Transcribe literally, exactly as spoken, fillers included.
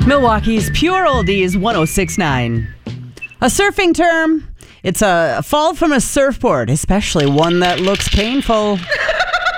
Milwaukee's Pure Oldies one oh six point nine. A surfing term. It's a fall from a surfboard, especially one that looks painful.